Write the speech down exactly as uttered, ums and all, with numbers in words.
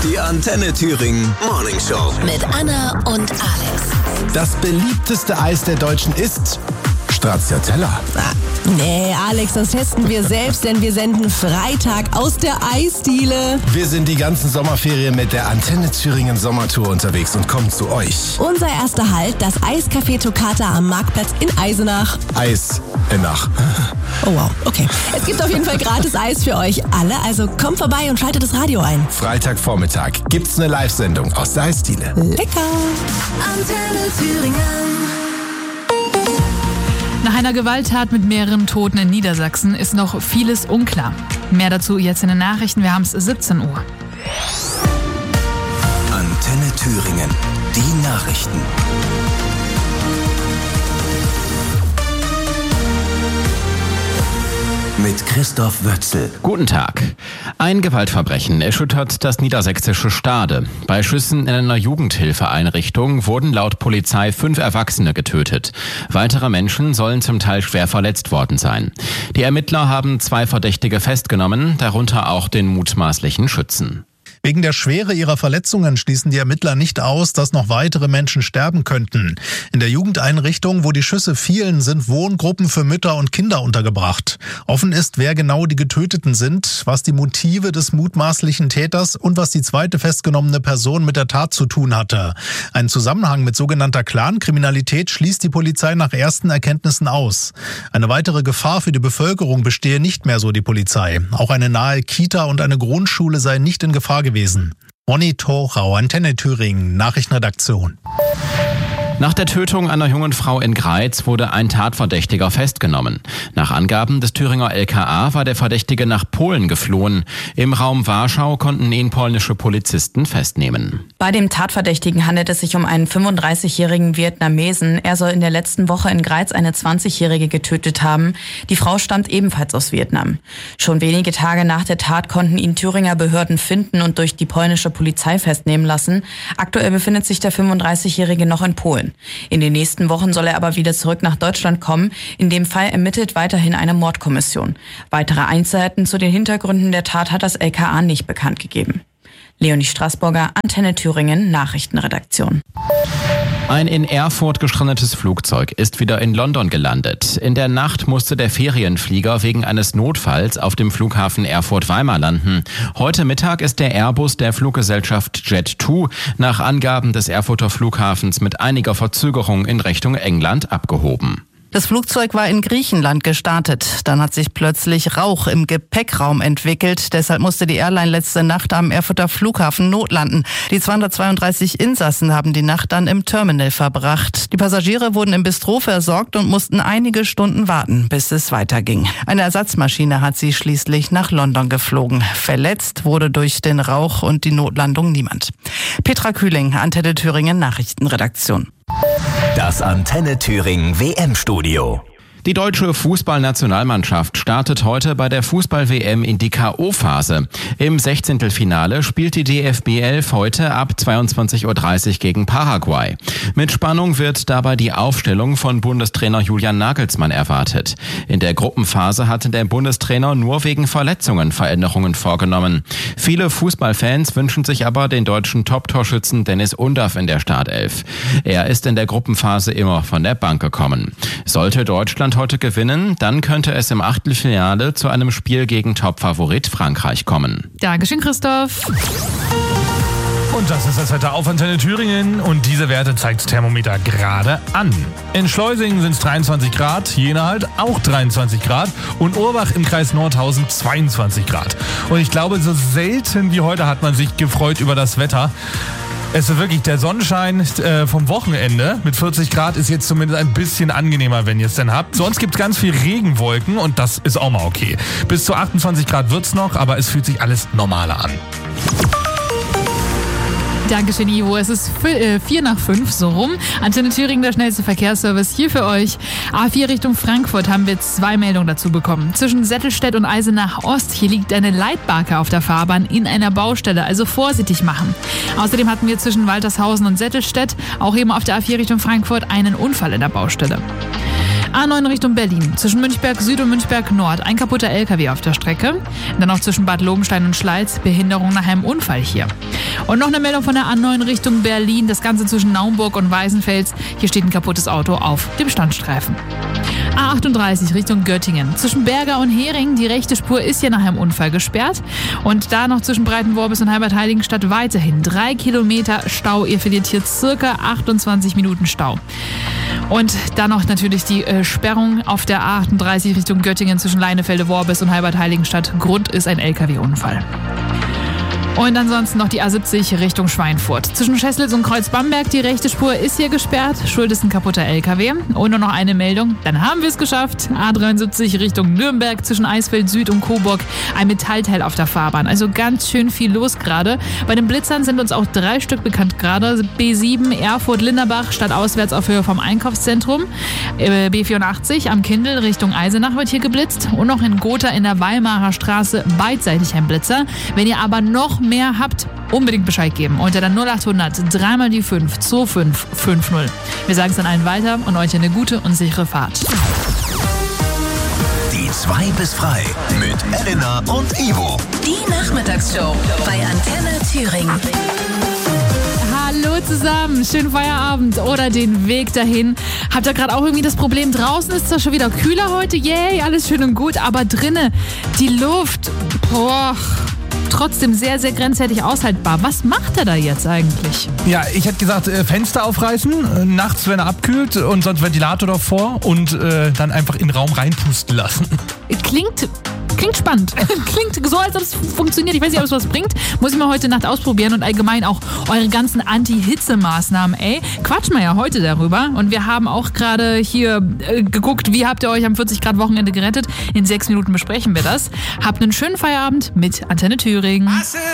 Die Antenne Thüringen Morning Show. Mit Anna und Alex. Das beliebteste Eis der Deutschen ist Stracciatella. Ah, nee, Alex, das testen wir selbst, denn wir senden Freitag aus der Eisdiele. Wir sind die ganzen Sommerferien mit der Antenne Thüringen Sommertour unterwegs und kommen zu euch. Unser erster Halt, das Eiscafé Toccata am Marktplatz in Eisenach. Eis in Nach. Oh wow, okay. Es gibt auf jeden Fall gratis Eis für euch alle, also kommt vorbei und schaltet das Radio ein. Freitagvormittag gibt's eine Live-Sendung aus der Eisdiele. Lecker! Antenne Thüringen. Nach einer Gewalttat mit mehreren Toten in Niedersachsen ist noch vieles unklar. Mehr dazu jetzt in den Nachrichten. Wir haben es siebzehn Uhr. Antenne Thüringen. Die Nachrichten. Mit Christoph Wötzel. Guten Tag. Ein Gewaltverbrechen erschüttert das niedersächsische Stade. Bei Schüssen in einer Jugendhilfeeinrichtung wurden laut Polizei fünf Erwachsene getötet. Weitere Menschen sollen zum Teil schwer verletzt worden sein. Die Ermittler haben zwei Verdächtige festgenommen, darunter auch den mutmaßlichen Schützen. Wegen der Schwere ihrer Verletzungen schließen die Ermittler nicht aus, dass noch weitere Menschen sterben könnten. In der Jugendeinrichtung, wo die Schüsse fielen, sind Wohngruppen für Mütter und Kinder untergebracht. Offen ist, wer genau die Getöteten sind, was die Motive des mutmaßlichen Täters und was die zweite festgenommene Person mit der Tat zu tun hatte. Einen Zusammenhang mit sogenannter Clankriminalität schließt die Polizei nach ersten Erkenntnissen aus. Eine weitere Gefahr für die Bevölkerung bestehe nicht mehr, so die Polizei. Auch eine nahe Kita und eine Grundschule seien nicht in Gefahr gewesen. Ronny Thorau, Antenne Thüringen, Nachrichtenredaktion. Nach der Tötung einer jungen Frau in Greiz wurde ein Tatverdächtiger festgenommen. Nach Angaben des Thüringer L K A war der Verdächtige nach Polen geflohen. Im Raum Warschau konnten ihn polnische Polizisten festnehmen. Bei dem Tatverdächtigen handelt es sich um einen fünfunddreißigjährigen Vietnamesen. Er soll in der letzten Woche in Greiz eine zwanzigjährige getötet haben. Die Frau stammt ebenfalls aus Vietnam. Schon wenige Tage nach der Tat konnten ihn Thüringer Behörden finden und durch die polnische Polizei festnehmen lassen. Aktuell befindet sich der fünfunddreißigjährige noch in Polen. In den nächsten Wochen soll er aber wieder zurück nach Deutschland kommen. In dem Fall ermittelt weiterhin eine Mordkommission. Weitere Einzelheiten zu den Hintergründen der Tat hat das L K A nicht bekannt gegeben. Leonie Straßburger, Antenne Thüringen, Nachrichtenredaktion. Ein in Erfurt gestrandetes Flugzeug ist wieder in London gelandet. In der Nacht musste der Ferienflieger wegen eines Notfalls auf dem Flughafen Erfurt-Weimar landen. Heute Mittag ist der Airbus der Fluggesellschaft Jet zwei nach Angaben des Erfurter Flughafens mit einiger Verzögerung in Richtung England abgehoben. Das Flugzeug war in Griechenland gestartet. Dann hat sich plötzlich Rauch im Gepäckraum entwickelt. Deshalb musste die Airline letzte Nacht am Erfurter Flughafen notlanden. Die zweihundertzweiunddreißig Insassen haben die Nacht dann im Terminal verbracht. Die Passagiere wurden im Bistro versorgt und mussten einige Stunden warten, bis es weiterging. Eine Ersatzmaschine hat sie schließlich nach London geflogen. Verletzt wurde durch den Rauch und die Notlandung niemand. Petra Kühling, Antenne Thüringen, Nachrichtenredaktion. Das Antenne Thüringen W M-Studio. Die deutsche Fußballnationalmannschaft startet heute bei der Fußball-W M in die K O-Phase. Im Sechzehntelfinale spielt die D F B elf heute ab zweiundzwanzig Uhr dreißig gegen Paraguay. Mit Spannung wird dabei die Aufstellung von Bundestrainer Julian Nagelsmann erwartet. In der Gruppenphase hatte der Bundestrainer nur wegen Verletzungen Veränderungen vorgenommen. Viele Fußballfans wünschen sich aber den deutschen Top-Torschützen Dennis Undaff in der Startelf. Er ist in der Gruppenphase immer von der Bank gekommen. Sollte Deutschland heute gewinnen, dann könnte es im Achtelfinale zu einem Spiel gegen Topfavorit Frankreich kommen. Dankeschön, Christoph. Und das ist das Wetter auf Antenne Thüringen und diese Werte zeigt das Thermometer gerade an. In Schleusingen sind es dreiundzwanzig Grad, Jena halt auch dreiundzwanzig Grad und Urbach im Kreis Nordhausen zweiundzwanzig Grad. Und ich glaube, so selten wie heute hat man sich gefreut über das Wetter. Es ist wirklich der Sonnenschein äh, vom Wochenende mit vierzig Grad ist jetzt zumindest ein bisschen angenehmer, wenn ihr es denn habt. Sonst gibt es ganz viel Regenwolken und das ist auch mal okay. Bis zu achtundzwanzig Grad wird's noch, aber es fühlt sich alles normaler an. Dankeschön, Ivo. Es ist vier nach fünf, so rum. Antenne Thüringen, der schnellste Verkehrsservice hier für euch. A vier Richtung Frankfurt haben wir zwei Meldungen dazu bekommen. Zwischen Settelstedt und Eisenach Ost, hier liegt eine Leitbarke auf der Fahrbahn in einer Baustelle, also vorsichtig machen. Außerdem hatten wir zwischen Waltershausen und Settelstedt, auch eben auf der A vier Richtung Frankfurt, einen Unfall in der Baustelle. A neun Richtung Berlin. Zwischen Münchberg Süd und Münchberg Nord. Ein kaputter L K W auf der Strecke. Dann noch zwischen Bad Lobenstein und Schleiz. Behinderung nach einem Unfall hier. Und noch eine Meldung von der A neun Richtung Berlin. Das Ganze zwischen Naumburg und Weißenfels. Hier steht ein kaputtes Auto auf dem Standstreifen. A achtunddreißig Richtung Göttingen. Zwischen Berger und Hering, die rechte Spur ist hier nach einem Unfall gesperrt. Und da noch zwischen Breitenworbis und Heibad-Heiligenstadt weiterhin drei Kilometer Stau. Ihr verliert hier circa achtundzwanzig Minuten Stau. Und dann noch natürlich die äh, Sperrung auf der A achtunddreißig Richtung Göttingen zwischen Leinefelde-Worbis und Heibad-Heiligenstadt. Grund ist ein L K W-Unfall. Und ansonsten noch die A siebzig Richtung Schweinfurt. Zwischen Schäßlitz und Kreuz-Bamberg, die rechte Spur ist hier gesperrt. Schuld ist ein kaputter L K W. Und nur noch eine Meldung, dann haben wir es geschafft. A dreiundsiebzig Richtung Nürnberg, zwischen Eisfeld Süd und Coburg. Ein Metallteil auf der Fahrbahn. Also ganz schön viel los gerade. Bei den Blitzern sind uns auch drei Stück bekannt gerade. B sieben, Erfurt-Linderbach, stadtauswärts auf Höhe vom Einkaufszentrum. B vierundachtzig am Kindl Richtung Eisenach wird hier geblitzt. Und noch in Gotha in der Weimarer Straße beidseitig ein Blitzer. Wenn ihr aber noch mehr habt, unbedingt Bescheid geben. Unter der null achthundert drei mal die fünf zwei fünf fünf null. Wir sagen es dann allen weiter und euch eine gute und sichere Fahrt. Die zwei bis frei mit Elena und Ivo. Die Nachmittagsshow bei Antenne Thüringen. Hallo zusammen, schönen Feierabend oder den Weg dahin. Habt ihr gerade auch irgendwie das Problem, draußen ist es schon wieder kühler heute, yay, alles schön und gut, aber drinnen die Luft, boah, trotzdem sehr, sehr grenzwertig aushaltbar. Was macht er da jetzt eigentlich? Ja, ich hätte gesagt, äh, Fenster aufreißen, äh, nachts, wenn er abkühlt und sonst Ventilator davor und äh, dann einfach in den Raum reinpusten lassen. Klingt... Klingt spannend. Klingt so, als ob es funktioniert. Ich weiß nicht, ob es was bringt. Muss ich mal heute Nacht ausprobieren und allgemein auch eure ganzen Anti-Hitze-Maßnahmen. Ey, quatschen wir ja heute darüber. Und wir haben auch gerade hier äh, geguckt, wie habt ihr euch am vierzig Grad Wochenende gerettet. In sechs Minuten besprechen wir das. Habt einen schönen Feierabend mit Antenne Thüringen.